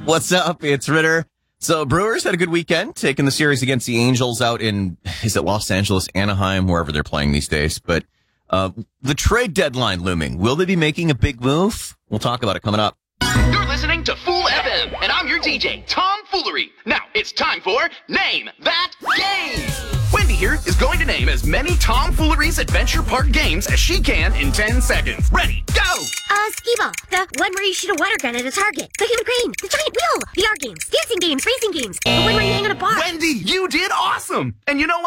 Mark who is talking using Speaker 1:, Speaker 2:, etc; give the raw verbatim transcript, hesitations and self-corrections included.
Speaker 1: What's up? It's Ritter. So Brewers had a good weekend, taking the series against the Angels out in, is it Los Angeles, Anaheim, wherever they're playing these days. But uh, the trade deadline looming. Will they be making a big move? We'll talk about it coming up.
Speaker 2: You're listening to Fool F M, and I'm your D J, Tom Foolery. Now, it's time for Name That Game. Wendy here is going to name as many Tom Foolery's Adventure Park games as she can in ten seconds. Ready, go!
Speaker 3: Uh, skee-ball. The one where you shoot a water gun at a target. The human crane. The giant wheel. The art games. Dancing games. Racing games. The one where you hang on a bar.
Speaker 2: Wendy, you did awesome! And you know what?